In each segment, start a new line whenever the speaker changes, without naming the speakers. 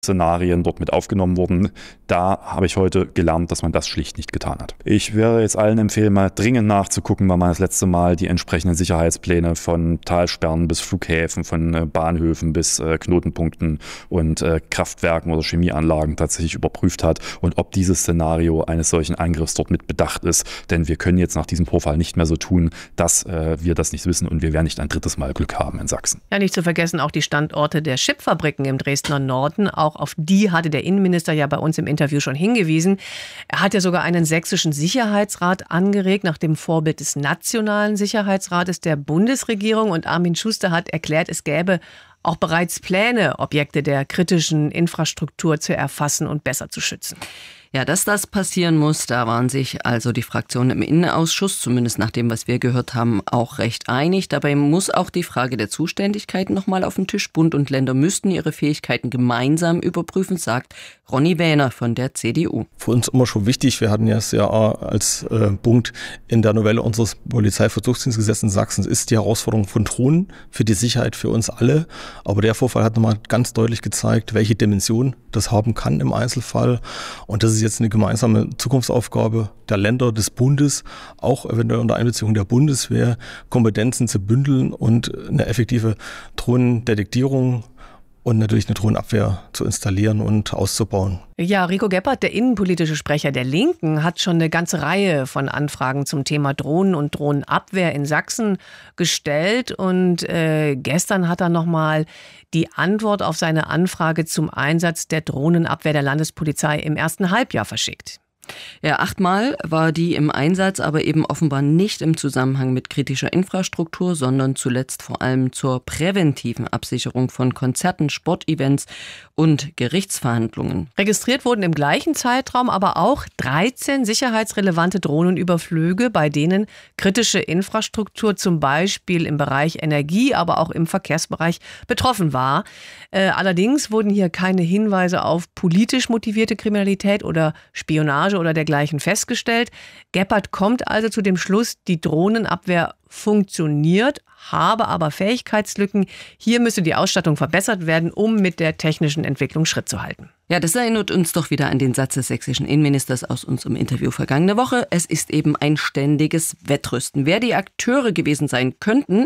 Szenarien dort mit aufgenommen wurden. Da habe ich heute gelernt, dass man das schlicht nicht getan hat. Ich werde jetzt allen empfehlen, mal dringend nachzugucken, wann man das letzte Mal die entsprechenden Sicherheitspläne von Talsperren bis Flughäfen, von Bahnhöfen bis Knotenpunkten und Kraftwerken oder Chemieanlagen tatsächlich überprüft hat und ob dieses Szenario eines solchen Angriffs dort mit bedacht ist. Denn wir können jetzt nach diesem Vorfall nicht mehr so tun, dass wir das nicht wissen und wir werden nicht ein drittes Mal Glück haben in Sachsen.
Ja, nicht zu vergessen auch die Standorte der Chipfabriken im Dresdner Norden. Auch auf die hatte der Innenminister ja bei uns im Interview schon hingewiesen. Er hat ja sogar einen sächsischen Sicherheitsrat angeregt, nach dem Vorbild des Nationalen Sicherheitsrates der Bundesregierung. Und Armin Schuster hat erklärt, es gäbe auch bereits Pläne, Objekte der kritischen Infrastruktur zu erfassen und besser zu schützen.
Ja, dass das passieren muss, da waren sich also die Fraktionen im Innenausschuss, zumindest nach dem, was wir gehört haben, auch recht einig. Dabei muss auch die Frage der Zuständigkeiten nochmal auf den Tisch. Bund und Länder müssten ihre Fähigkeiten gemeinsam überprüfen, sagt Ronny Wähner von der CDU.
Für uns immer schon wichtig, wir hatten ja es ja als Punkt in der Novelle unseres Polizeivollzugsdienstgesetzes in Sachsen, ist die Herausforderung von Drohnen für die Sicherheit für uns alle. Aber der Vorfall hat nochmal ganz deutlich gezeigt, welche Dimension das haben kann im Einzelfall. Und das ist jetzt eine gemeinsame Zukunftsaufgabe der Länder, des Bundes, auch eventuell unter Einbeziehung der Bundeswehr, Kompetenzen zu bündeln und eine effektive Drohnendetektierung und natürlich eine Drohnenabwehr zu installieren und auszubauen.
Ja, Rico Gebhardt, der innenpolitische Sprecher der Linken, hat schon eine ganze Reihe von Anfragen zum Thema Drohnen und Drohnenabwehr in Sachsen gestellt. Und gestern hat er nochmal die Antwort auf seine Anfrage zum Einsatz der Drohnenabwehr der Landespolizei im ersten Halbjahr verschickt.
Ja, 8-mal war die im Einsatz, aber eben offenbar nicht im Zusammenhang mit kritischer Infrastruktur, sondern zuletzt vor allem zur präventiven Absicherung von Konzerten, Sportevents und Gerichtsverhandlungen.
Registriert wurden im gleichen Zeitraum aber auch 13 sicherheitsrelevante Drohnenüberflüge, bei denen kritische Infrastruktur zum Beispiel im Bereich Energie, aber auch im Verkehrsbereich betroffen war. Allerdings wurden hier keine Hinweise auf politisch motivierte Kriminalität oder Spionage oder dergleichen festgestellt. Gebhardt kommt also zu dem Schluss, die Drohnenabwehr funktioniert, habe aber Fähigkeitslücken. Hier müsse die Ausstattung verbessert werden, um mit der technischen Entwicklung Schritt zu halten.
Ja, das erinnert uns doch wieder an den Satz des sächsischen Innenministers aus unserem Interview vergangene Woche. Es ist eben ein ständiges Wettrüsten. Wer die Akteure gewesen sein könnten,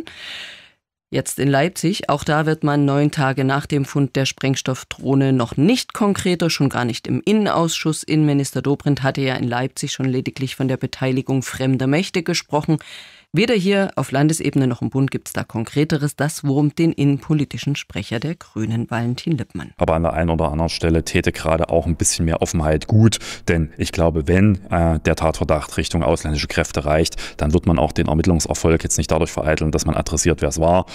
jetzt in Leipzig, auch da wird man 9 Tage nach dem Fund der Sprengstoffdrohne noch nicht konkreter, schon gar nicht im Innenausschuss. Innenminister Dobrindt hatte ja in Leipzig schon lediglich von der Beteiligung fremder Mächte gesprochen. Weder hier auf Landesebene noch im Bund gibt es da Konkreteres. Das wurmt den innenpolitischen Sprecher der Grünen, Valentin Lippmann.
Aber an der einen oder anderen Stelle täte gerade auch ein bisschen mehr Offenheit gut. Denn ich glaube, wenn der Tatverdacht Richtung ausländische Kräfte reicht, dann wird man auch den Ermittlungserfolg jetzt nicht dadurch vereiteln, dass man adressiert, wer es war.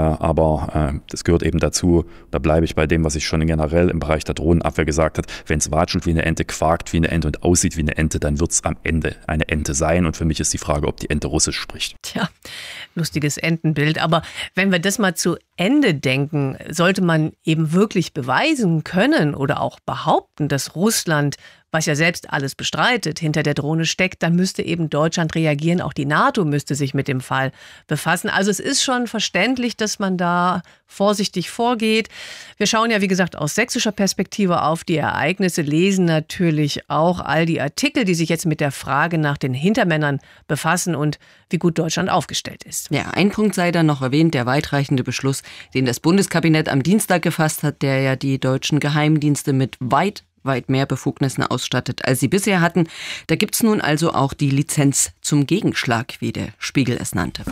Aber das gehört eben dazu, da bleibe ich bei dem, was ich schon generell im Bereich der Drohnenabwehr gesagt habe. Wenn es watschelt wie eine Ente, quakt wie eine Ente und aussieht wie eine Ente, dann wird es am Ende eine Ente sein. Und für mich ist die Frage, ob die Ente Russisch spricht.
Tja, lustiges Entenbild. Aber wenn wir das mal zu Ende denken, sollte man eben wirklich beweisen können oder auch behaupten, dass Russland, was ja selbst alles bestreitet, hinter der Drohne steckt, dann müsste eben Deutschland reagieren. Auch die NATO müsste sich mit dem Fall befassen. Also es ist schon verständlich, dass man da vorsichtig vorgeht. Wir schauen ja, wie gesagt, aus sächsischer Perspektive auf die Ereignisse, lesen natürlich auch all die Artikel, die sich jetzt mit der Frage nach den Hintermännern befassen und wie gut Deutschland aufgestellt ist.
Ja, ein Punkt sei dann noch erwähnt, der weitreichende Beschluss, den das Bundeskabinett am Dienstag gefasst hat, der ja die deutschen Geheimdienste mit weit mehr Befugnissen ausstattet, als sie bisher hatten. Da gibt es nun also auch die Lizenz zum Gegenschlag, wie der Spiegel es nannte.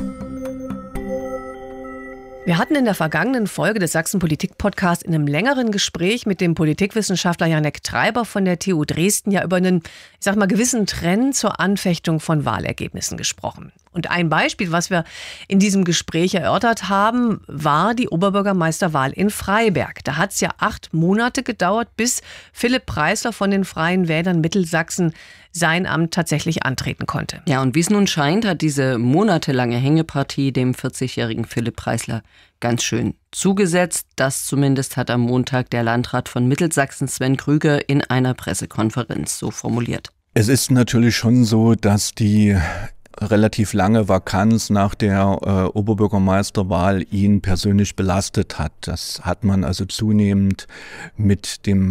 Wir hatten in der vergangenen Folge des Sachsen-Politik-Podcasts in einem längeren Gespräch mit dem Politikwissenschaftler Janek Treiber von der TU Dresden ja über einen, gewissen Trend zur Anfechtung von Wahlergebnissen gesprochen. Und ein Beispiel, was wir in diesem Gespräch erörtert haben, war die Oberbürgermeisterwahl in Freiberg. Da hat es ja 8 Monate gedauert, bis Philipp Preisler von den Freien Wählern Mittelsachsen sein Amt tatsächlich antreten konnte.
Ja, und wie es nun scheint, hat diese monatelange Hängepartie dem 40-jährigen Philipp Preisler ganz schön zugesetzt. Das zumindest hat am Montag der Landrat von Mittelsachsen Sven Krüger in einer Pressekonferenz so formuliert.
Es ist natürlich schon so, dass die relativ lange Vakanz nach der Oberbürgermeisterwahl ihn persönlich belastet hat. Das hat man also zunehmend mit dem